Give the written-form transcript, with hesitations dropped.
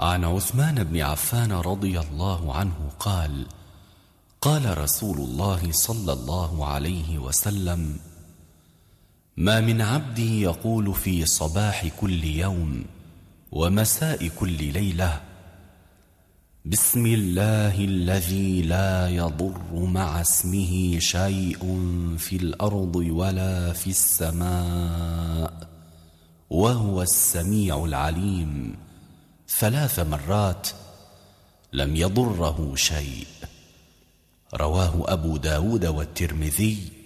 عن عثمان بن عفان رضي الله عنه قال: قال رسول الله صلى الله عليه وسلم: ما من عبد يقول في صباح كل يوم ومساء كل ليلة: بسم الله الذي لا يضر مع اسمه شيء في الأرض ولا في السماء وهو السميع العليم 3 مرات، لم يضره شيء. رواه أبو داود والترمذي